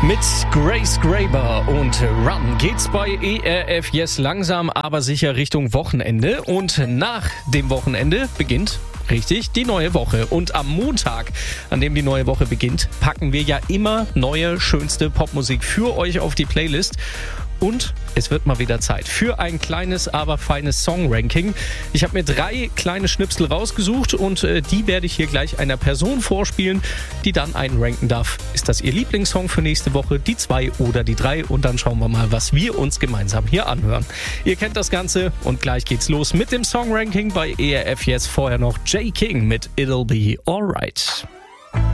Mit Grace Graber und Run geht's bei ERF Yes langsam aber sicher Richtung Wochenende. Und nach dem Wochenende beginnt, richtig, die neue Woche. Und am Montag, an dem die neue Woche beginnt, packen wir ja immer neue, schönste Popmusik für euch auf die Playlist. Und es wird mal wieder Zeit für ein kleines, aber feines Song-Ranking. Ich habe mir 3 kleine Schnipsel rausgesucht und die werde ich hier gleich einer Person vorspielen, die dann einranken darf. Ist das ihr Lieblingssong für nächste Woche, die 2 oder die 3? Und dann schauen wir mal, was wir uns gemeinsam hier anhören. Ihr kennt das Ganze und gleich geht's los mit dem Song-Ranking bei ERF Yes. Vorher noch Jay King mit It'll Be Alright.